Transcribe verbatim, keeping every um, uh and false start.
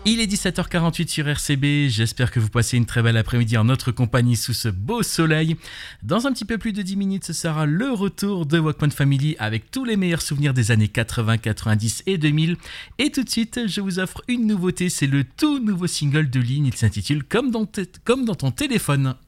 Il est dix-sept heures quarante-huit sur R C B, j'espère que vous passez une très belle après-midi en notre compagnie sous ce beau soleil. Dans un petit peu plus de dix minutes, ce sera le retour de Walkman Family avec tous les meilleurs souvenirs des années quatre-vingts, quatre-vingt-dix et deux mille. Et tout de suite, je vous offre une nouveauté, c'est le tout nouveau single de Lynn, il s'intitule Comme dans, t- Comme dans ton téléphone.